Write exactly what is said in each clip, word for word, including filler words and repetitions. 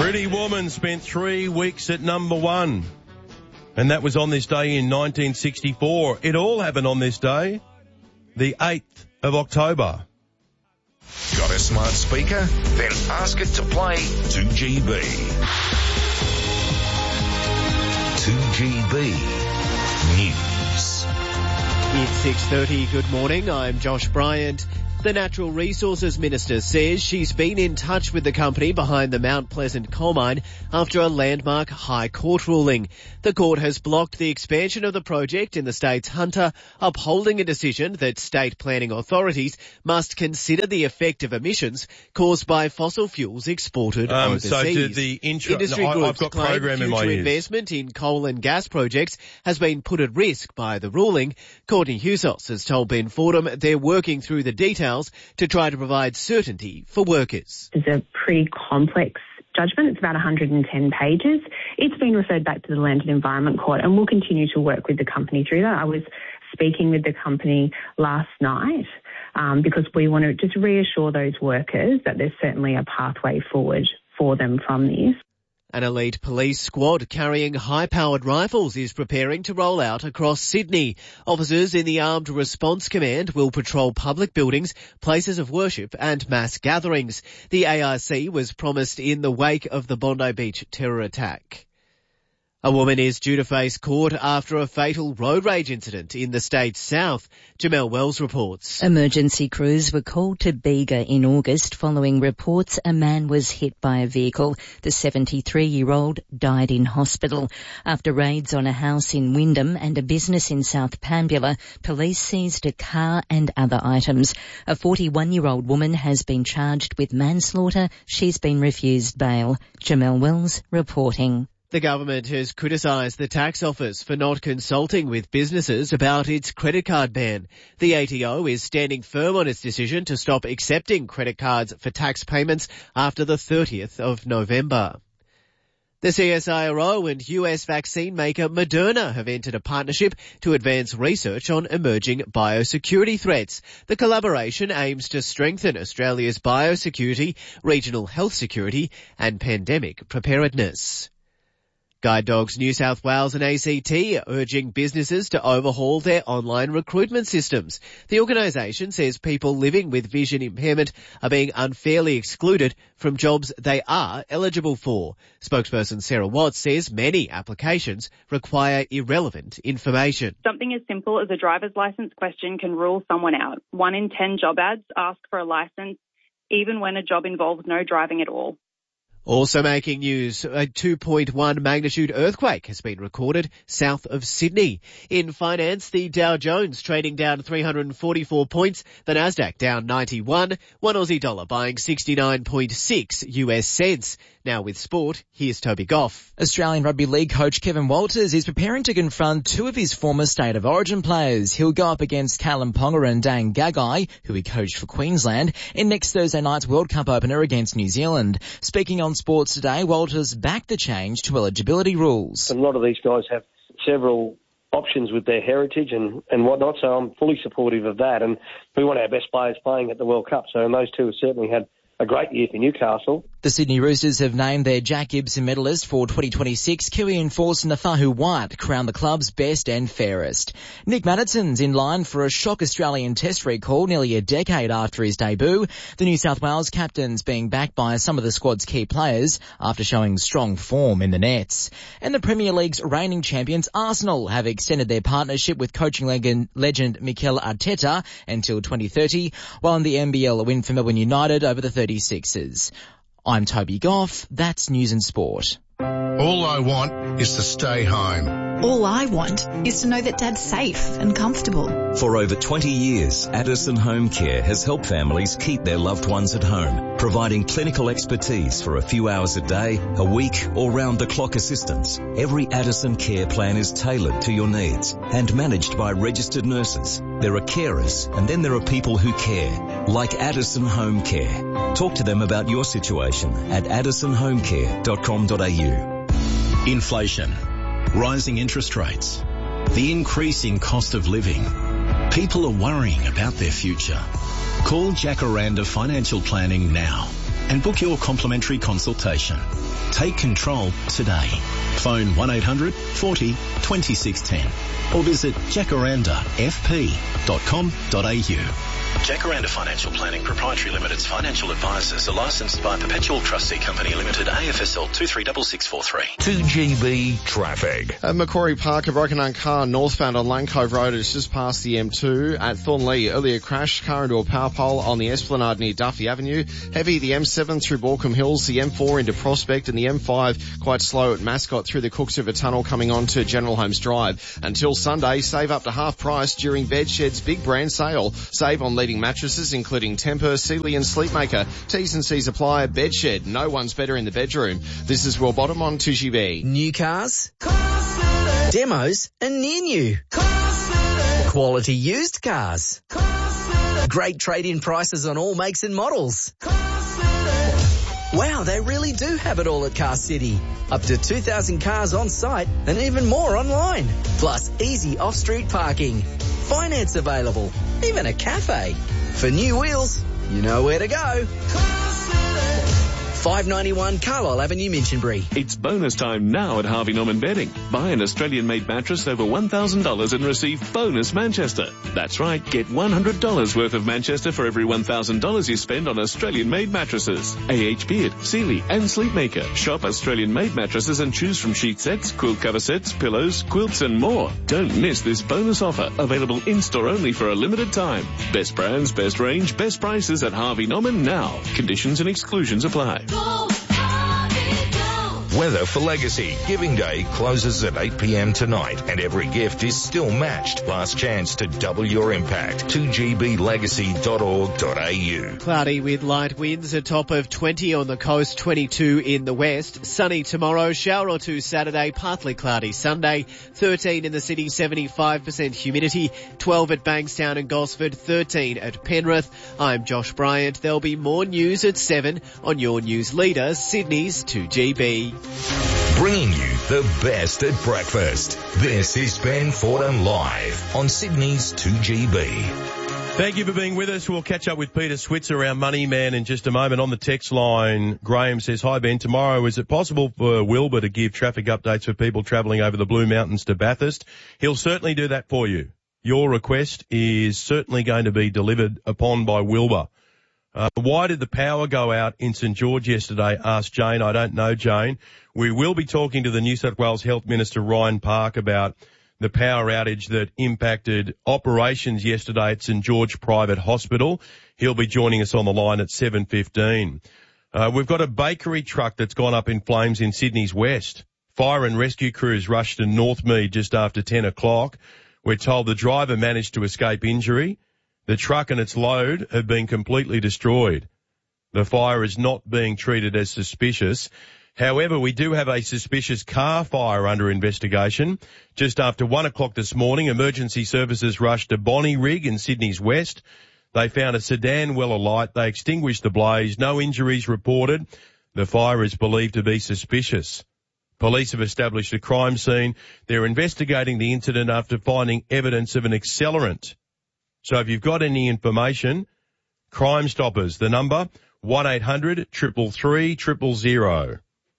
Pretty Woman spent three weeks at number one. And that was on this day in nineteen sixty-four. It all happened on this day, the eighth of October. Got a smart speaker? Then ask it to play two G B. two G B News. It's six thirty. Good morning. I'm Josh Bryant. The Natural Resources Minister says she's been in touch with the company behind the Mount Pleasant coal mine after a landmark High Court ruling. The court has blocked the expansion of the project in the state's Hunter, upholding a decision that state planning authorities must consider the effect of emissions caused by fossil fuels exported Um, overseas. so did the intro, Industry no, I, groups I've got claim program in my future ears. investment in coal and gas projects has been put at risk by the ruling. Courtney Husos has told Ben Fordham they're working through the details to try to provide certainty for workers. It's a pretty complex judgment. It's about one hundred ten pages. It's been referred back to the Land and Environment Court, and we'll continue to work with the company through that. I was speaking with the company last night um, because we want to just reassure those workers that there's certainly a pathway forward for them from this. An elite police squad carrying high-powered rifles is preparing to roll out across Sydney. Officers in the Armed Response Command will patrol public buildings, places of worship and mass gatherings. The A R C was promised in the wake of the Bondi Beach terror attack. A woman is due to face court after a fatal road rage incident in the state's south. Jamelle Wells reports. Emergency crews were called to Bega in August following reports a man was hit by a vehicle. The seventy-three-year-old died in hospital. After raids on a house in Wyndham and a business in South Pambula, police seized a car and other items. A forty-one-year-old woman has been charged with manslaughter. She's been refused bail. Jamelle Wells reporting. The government has criticised the tax office for not consulting with businesses about its credit card ban. The A T O is standing firm on its decision to stop accepting credit cards for tax payments after the thirtieth of November. The C S I R O and U S vaccine maker Moderna have entered a partnership to advance research on emerging biosecurity threats. The collaboration aims to strengthen Australia's biosecurity, regional health security and pandemic preparedness. Guide Dogs New South Wales and A C T are urging businesses to overhaul their online recruitment systems. The organisation says people living with vision impairment are being unfairly excluded from jobs they are eligible for. Spokesperson Sarah Watts says many applications require irrelevant information. Something as simple as a driver's licence question can rule someone out. One in ten job ads ask for a licence, even when a job involves no driving at all. Also making news, a two point one magnitude earthquake has been recorded south of Sydney. In finance, the Dow Jones trading down three hundred forty-four points, the Nasdaq down ninety-one, one Aussie dollar buying sixty-nine point six U S cents. Now with sport, here's Toby Goff. Australian Rugby League coach Kevin Walters is preparing to confront two of his former State of Origin players. He'll go up against Callum Ponga and Dane Gagai, who he coached for Queensland, in next Thursday night's World Cup opener against New Zealand. Speaking on Sports Today, Walters backed the change to eligibility rules. A lot of these guys have several options with their heritage and, and whatnot, so I'm fully supportive of that. And we want our best players playing at the World Cup, so and those two have certainly had a great year for Newcastle. The Sydney Roosters have named their Jack Gibson medalist for twenty twenty-six. Kiwi enforcer Nafahu White crowned the club's best and fairest. Nick Mattison's in line for a shock Australian Test recall nearly a decade after his debut. The New South Wales captain's being backed by some of the squad's key players after showing strong form in the nets. And the Premier League's reigning champions Arsenal have extended their partnership with coaching legend, legend Mikel Arteta until twenty thirty, while in the N B L a win for Melbourne United over the thirty-sixers. I'm Toby Goff. That's News and Sport. All I want is to stay home. All I want is to know that Dad's safe and comfortable. For over twenty years, Addison Home Care has helped families keep their loved ones at home, providing clinical expertise for a few hours a day, a week, or round-the-clock assistance. Every Addison Care plan is tailored to your needs and managed by registered nurses. There are carers, and then there are people who care, like Addison Home Care. Talk to them about your situation at addison home care dot com dot a u. Inflation, rising interest rates, the increasing cost of living. People are worrying about their future. Call Jacaranda Financial Planning now. and book your complimentary consultation. Take control today. Phone one eight hundred forty twenty-six ten or visit jacaranda f p dot com dot a u. Jacaranda Financial Planning Proprietary Limited's financial advisors are licensed by Perpetual Trustee Company Limited, A F S L two three six six four three. two G B traffic. At Macquarie Park, a broken down car northbound on Lane Cove Road is just past the M two. At Thornley, earlier crash, car into a power pole on the Esplanade near Duffy Avenue. Heavy, the M seven through Balcombe Hills, the M four into Prospect, and the M five quite slow at Mascot through the Cooks River Tunnel coming on to General Holmes Drive. Until Sunday, save up to half price during Bedshed's big brand sale. Save on leading mattresses including Tempur, Sealy and Sleepmaker. T's and C's apply. Bedshed, no one's better in the bedroom. This is Will Bottom on two G B. New cars, demos and near new. Quality used cars. Great trade-in prices on all makes and models. Wow, they really do have it all at Car City. Up to two thousand cars on site and even more online. Plus easy off-street parking. Finance available. Even a cafe. For new wheels, you know where to go. five ninety-one Carlisle Avenue, Minchinbury. It's bonus time now at Harvey Norman Bedding. Buy an Australian-made mattress over one thousand dollars and receive bonus Manchester. That's right, get one hundred dollars worth of Manchester for every one thousand dollars you spend on Australian-made mattresses. A H Beard, Sealy and Sleepmaker. Shop Australian-made mattresses and choose from sheet sets, quilt cover sets, pillows, quilts and more. Don't miss this bonus offer. Available in-store only for a limited time. Best brands, best range, best prices at Harvey Norman now. Conditions and exclusions apply. Weather for Legacy. Giving Day closes at eight p.m. tonight and every gift is still matched. Last chance to double your impact. two g b legacy dot org dot a u. Cloudy with light winds, a top of twenty on the coast, twenty-two in the west. Sunny tomorrow, shower or two Saturday, partly cloudy Sunday. thirteen in the city, seventy-five percent humidity. twelve at Bankstown and Gosford, thirteen at Penrith. I'm Josh Bryant. There'll be more news at seven on your news leader, Sydney's two G B. Bringing you the best at breakfast. This is Ben Fordham Live on Sydney's two G B. Thank you for being with us. We'll catch up with Peter Switzer, our money man, in just a moment. On the text line, Graham says, hi Ben, tomorrow is it possible for Wilbur to give traffic updates for people travelling over the Blue Mountains to Bathurst? He'll certainly do that for you. Your request is certainly going to be delivered upon by Wilbur. Uh, why did the power go out in St George yesterday? Asked Jane. I don't know, Jane. We will be talking to the New South Wales Health Minister, Ryan Park, about the power outage that impacted operations yesterday at St George Private Hospital. He'll be joining us on the line at seven fifteen. Uh, we've got a bakery truck that's gone up in flames in Sydney's west. Fire and rescue crews rushed to Northmead just after ten o'clock. We're told the driver managed to escape injury. The truck and its load have been completely destroyed. The fire is not being treated as suspicious. However, we do have a suspicious car fire under investigation. Just after one o'clock this morning, emergency services rushed to Bonnyrigg in Sydney's west. They found a sedan well alight. They extinguished the blaze. No injuries reported. The fire is believed to be suspicious. Police have established a crime scene. They're investigating the incident after finding evidence of an accelerant. So if you've got any information, Crime Stoppers, the number, one eight hundred, three three three, zero zero.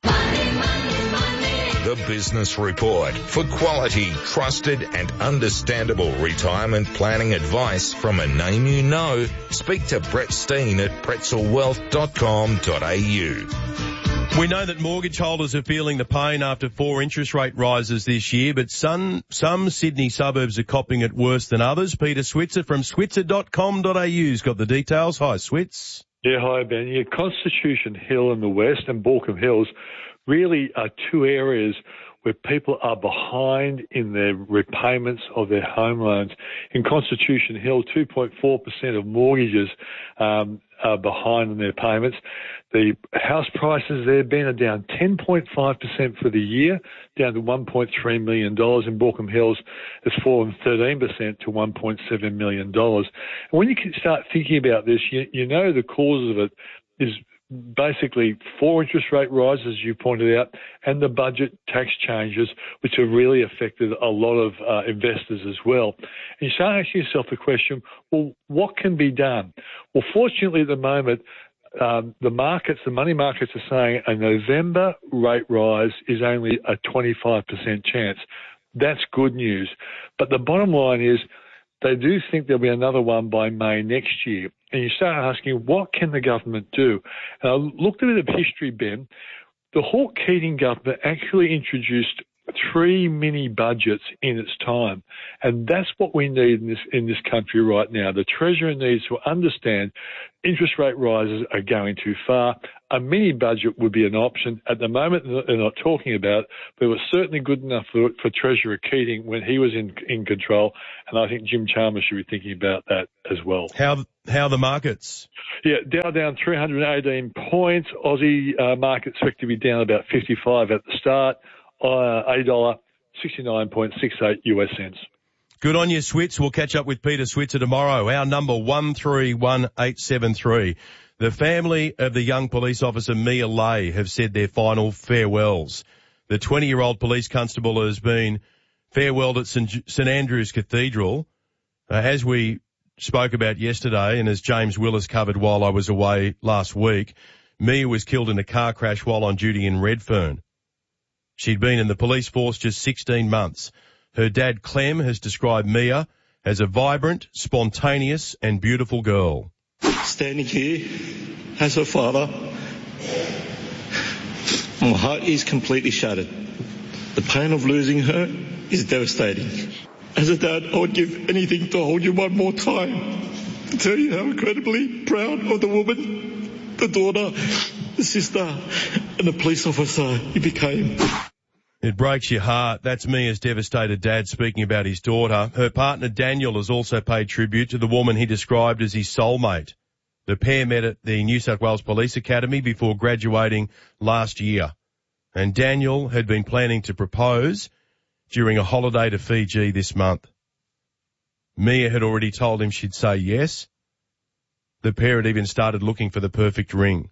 The Business Report. For quality, trusted and understandable retirement planning advice from a name you know, speak to Brett Steen at pretzel wealth dot com dot a u. We know that mortgage holders are feeling the pain after four interest rate rises this year, but some, some Sydney suburbs are copping it worse than others. Peter Switzer from switzer dot com dot a u's got the details. Hi, Switz. Yeah, hi, Ben. Yeah, Constitution Hill in the west and Balcombe Hills really are two areas where people are behind in their repayments of their home loans. In Constitution Hill, two point four percent of mortgages um, are behind in their payments. The house prices there, Ben, are down ten point five percent for the year, down to one point three million dollars. In Balcombe Hills, it's fallen thirteen percent to one point seven million dollars. And when you can start thinking about this, you, you know the cause of it is basically four interest rate rises, as you pointed out, and the budget tax changes, which have really affected a lot of uh, investors as well. And you start asking yourself the question, well, what can be done? Well, fortunately at the moment, um, the markets, the money markets are saying a November rate rise is only a twenty-five percent chance. That's good news. But the bottom line is they do think there'll be another one by May next year. And you start asking, what can the government do? And I looked at a bit of history, Ben. The Hawke-Keating government actually introduced three mini budgets in its time. And that's what we need in this in this country right now. The Treasurer needs to understand interest rate rises are going too far. A mini budget would be an option. At the moment, they're not talking about it, but it was certainly good enough for, for Treasurer Keating when he was in, in control. And I think Jim Chalmers should be thinking about that as well. How how are the markets? Yeah, Dow down three hundred eighteen points. Aussie uh, market expected to be down about fifty-five at the start. Uh, eight dollars sixty-nine point six eight U S cents. Good on you, Switz. We'll catch up with Peter Switzer tomorrow. Our number one three one eight seven three. The family of the young police officer Mia Lay have said their final farewells. The twenty-year-old police constable has been farewelled at St Andrew's Cathedral. Uh, as we spoke about yesterday, and as James Willis covered while I was away last week, Mia was killed in a car crash while on duty in Redfern. She'd been in the police force just sixteen months. Her dad, Clem, has described Mia as a vibrant, spontaneous and beautiful girl. Standing here as her father, my heart is completely shattered. The pain of losing her is devastating. As a dad, I would give anything to hold you one more time, to tell you how incredibly proud of the woman, the daughter, the sister and the police officer you became. It breaks your heart. That's Mia's devastated dad speaking about his daughter. Her partner Daniel has also paid tribute to the woman he described as his soulmate. The pair met at the New South Wales Police Academy before graduating last year. And Daniel had been planning to propose during a holiday to Fiji this month. Mia had already told him she'd say yes. The pair had even started looking for the perfect ring.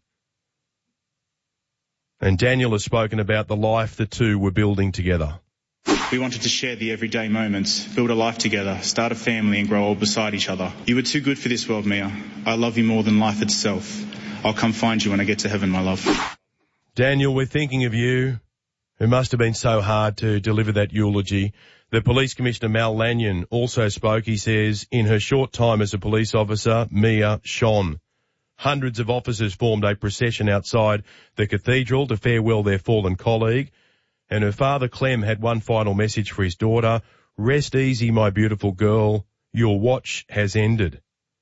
And Daniel has spoken about the life the two were building together. We wanted to share the everyday moments, build a life together, start a family and grow old beside each other. You were too good for this world, Mia. I love you more than life itself. I'll come find you when I get to heaven, my love. Daniel, we're thinking of you. It must have been so hard to deliver that eulogy. The Police Commissioner Mal Lanyon also spoke. He says, in her short time as a police officer, Mia shone. Hundreds of officers formed a procession outside the cathedral to farewell their fallen colleague. And her father, Clem, had one final message for his daughter. Rest easy, my beautiful girl. Your watch has ended.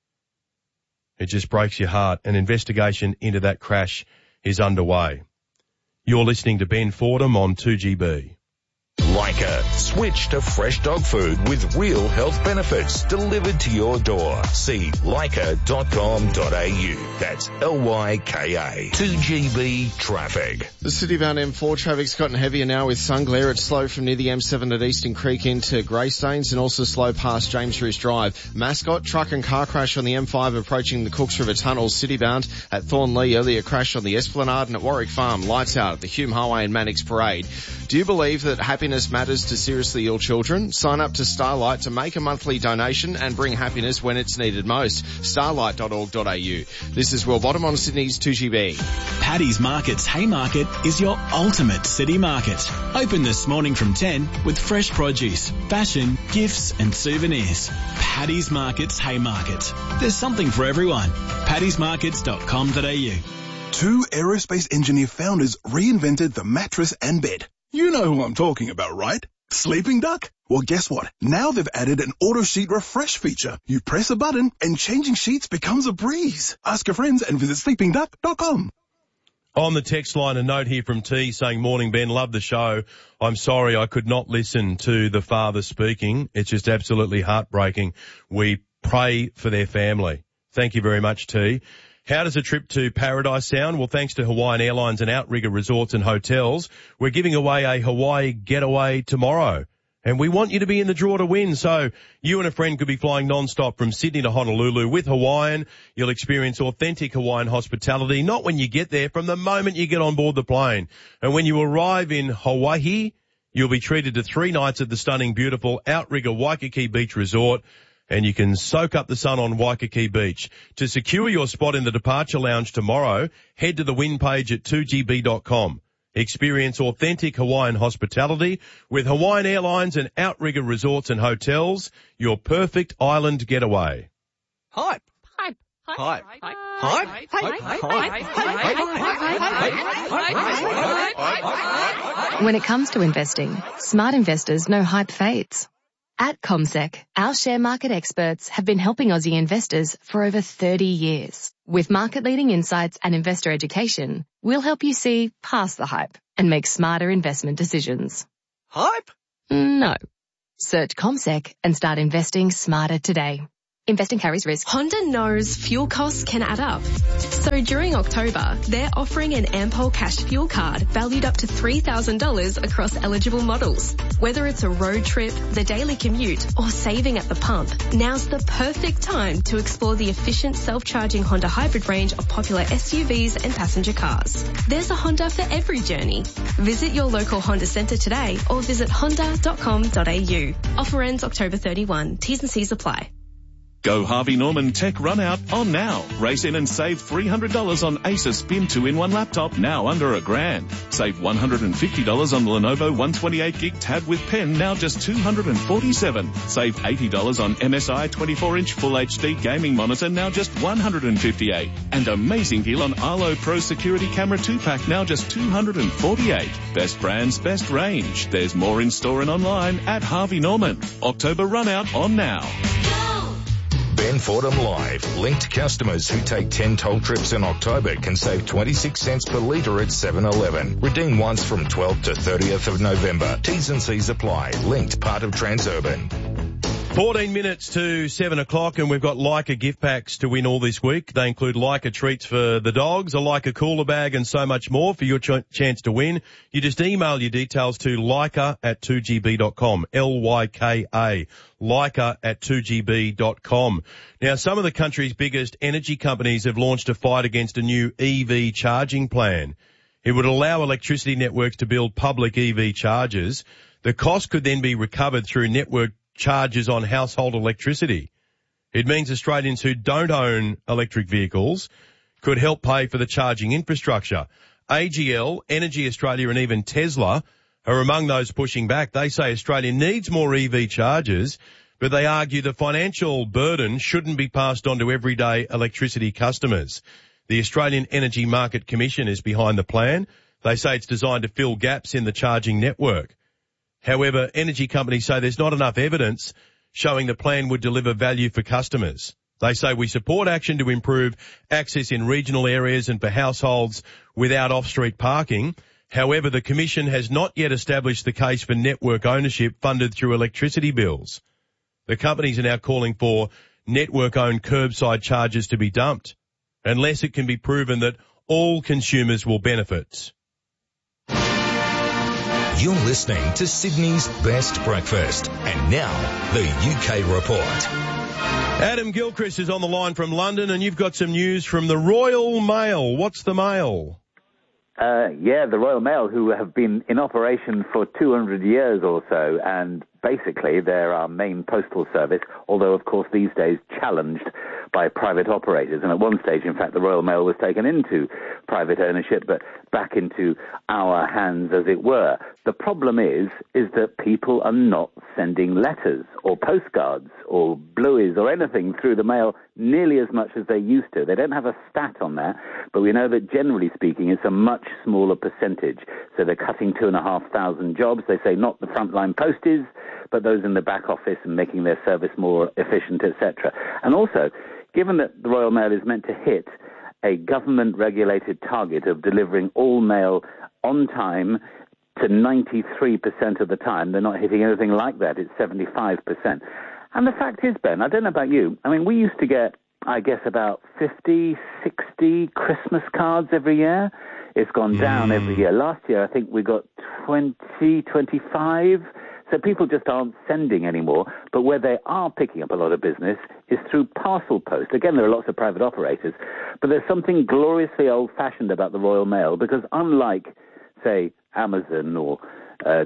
It just breaks your heart. An investigation into that crash is underway. You're listening to Ben Fordham on two G B. Lyca. Switch to fresh dog food with real health benefits delivered to your door. See lyca dot com dot a u. That's L Y K A. two G B traffic. The city-bound M four traffic's gotten heavier now with sun glare. It's slow from near the M seven at Eastern Creek into Greystanes and also slow past James Roos Drive. Mascot, truck and car crash on the M five approaching the Cooks River Tunnels. City-bound at Thornlea. Earlier crash on the Esplanade and at Warwick Farm. Lights out at the Hume Highway and Mannix Parade. Do you believe that happiness matters to seriously ill children? Sign up to Starlight to make a monthly donation and bring happiness when it's needed most. starlight dot org dot a u. This is Will Bottom on Sydney's two G B. Paddy's Market's Haymarket is your ultimate city market. Open this morning from ten with fresh produce, fashion, gifts and souvenirs. Paddy's Market's Haymarket. There's something for everyone. paddys markets dot com dot a u. Two aerospace engineer founders reinvented the mattress and bed. You know who I'm talking about, right? Sleeping Duck? Well, guess what? Now they've added an auto sheet refresh feature. You press a button and changing sheets becomes a breeze. Ask your friends and visit sleeping duck dot com. On the text line, a note here from T saying, morning Ben, love the show. I'm sorry I could not listen to the father speaking. It's just absolutely heartbreaking. We pray for their family. Thank you very much, T. How does a trip to Paradise sound? Well, thanks to Hawaiian Airlines and Outrigger Resorts and Hotels, we're giving away a Hawaii getaway tomorrow. And we want you to be in the draw to win. So you and a friend could be flying non-stop from Sydney to Honolulu with Hawaiian. You'll experience authentic Hawaiian hospitality, not when you get there, from the moment you get on board the plane. And when you arrive in Hawaii, you'll be treated to three nights at the stunning, beautiful Outrigger Waikiki Beach Resort. and you can soak up the sun on Waikiki Beach. To secure your spot in the departure lounge tomorrow, head to the win page at two G B dot com. Experience authentic Hawaiian hospitality with Hawaiian Airlines and Outrigger Resorts and Hotels, your perfect island getaway. Hype. Hype. Hype. Hype. Hype. Hype. When it comes to investing, smart investors know hype fades. At CommSec, our share market experts have been helping Aussie investors for over thirty years. With market-leading insights and investor education, we'll help you see past the hype and make smarter investment decisions. Hype? No. Search CommSec and start investing smarter today. Investing carries risk. Honda knows fuel costs can add up. So during October, they're offering an Ampol Cash fuel card valued up to three thousand dollars across eligible models. Whether it's a road trip, the daily commute, or saving at the pump, now's the perfect time to explore the efficient self-charging Honda hybrid range of popular S U Vs and passenger cars. There's a Honda for every journey. Visit your local Honda centre today or visit honda dot com dot a u. Offer ends October thirty-first. T's and C's apply. Go Harvey Norman Tech Run Out on now. Race in and save three hundred dollars on Acer Spin two in one laptop, now under a grand. Save one hundred fifty dollars on the Lenovo one twenty-eight gig tab with pen, now just two hundred forty-seven dollars. Save eighty dollars on M S I twenty-four inch Full H D gaming monitor, now just one hundred fifty-eight dollars. And amazing deal on Arlo Pro Security Camera two pack, now just two hundred forty-eight dollars. Best brands, best range. There's more in store and online at Harvey Norman. October Run Out on now. Ben Fordham Live. Linked customers who take ten toll trips in October can save twenty-six cents per litre at seven eleven. Redeem once from twelfth to thirtieth of November. T's and C's apply. Linked, part of Transurban. fourteen minutes to seven o'clock, and we've got Leica gift packs to win all this week. They include Leica treats for the dogs, a Leica cooler bag, and so much more. For your ch- chance to win, you just email your details to Leica at two G B dot com. L Y K A. Leica at two G B dot com. Now, some of the country's biggest energy companies have launched a fight against a new E V charging plan. It would allow electricity networks to build public E V chargers. The cost could then be recovered through network charges on household electricity. It means Australians who don't own electric vehicles could help pay for the charging infrastructure. A G L, Energy Australia, and even Tesla are among those pushing back. They say Australia needs more E V chargers, but they argue the financial burden shouldn't be passed on to everyday electricity customers. The Australian Energy Market Commission is behind the plan. They say it's designed to fill gaps in the charging network. However, energy companies say there's not enough evidence showing the plan would deliver value for customers. They say we support action to improve access in regional areas and for households without off-street parking. However, the Commission has not yet established the case for network ownership funded through electricity bills. The companies are now calling for network-owned curbside charges to be dumped, unless it can be proven that all consumers will benefit. You're listening to Sydney's Best Breakfast. And now, the U K Report. Adam Gilchrist is on the line from London, and you've got some news from the Royal Mail. What's the Mail? Uh, yeah, the Royal Mail, who have been in operation for two hundred years or so, and basically they're our main postal service, although, of course, these days challenged by private operators. And at one stage, in fact, the Royal Mail was taken into private ownership, but back into our hands, as it were. The problem is, is that people are not sending letters or postcards or blueys or anything through the mail nearly as much as they used to. They don't have a stat on that, but we know that generally speaking, it's a much smaller percentage. So they're cutting two and a half thousand jobs. They say not the frontline posties, but those in the back office and making their service more efficient, et cetera. And also, given that the Royal Mail is meant to hit a government-regulated target of delivering all mail on time to ninety-three percent of the time, they're not hitting anything like that. It's seventy-five percent. And the fact is, Ben, I don't know about you, I mean, we used to get, I guess, about fifty, sixty Christmas cards every year. It's gone down mm. every year. Last year, I think we got twenty, twenty-five. So people just aren't sending anymore. But where they are picking up a lot of business is through parcel post. Again, there are lots of private operators. But there's something gloriously old-fashioned about the Royal Mail because unlike, say, Amazon or uh,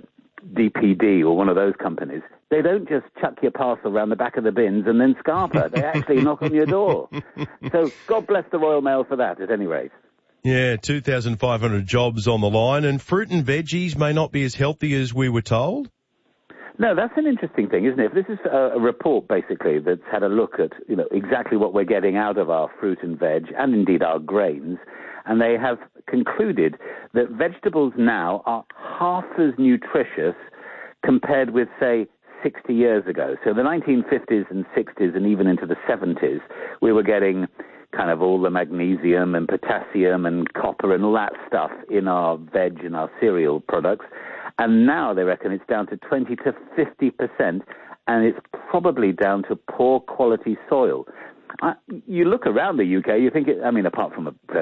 D P D or one of those companies, they don't just chuck your parcel around the back of the bins and then scarper. They actually knock on your door. So God bless the Royal Mail for that, at any rate. Yeah, two thousand five hundred jobs on the line, and fruit and veggies may not be as healthy as we were told. No, that's an interesting thing, isn't it? If this is a, a report, basically, that's had a look at, you know, exactly what we're getting out of our fruit and veg, and indeed our grains, and they have concluded that vegetables now are half as nutritious compared with, say, sixty years ago. So the nineteen fifties and sixties and even into the seventies, we were getting kind of all the magnesium and potassium and copper and all that stuff in our veg and our cereal products. And now they reckon it's down to twenty to fifty percent, and it's probably down to poor quality soil. Uh, you look around the U K, you think, it, I mean, apart from a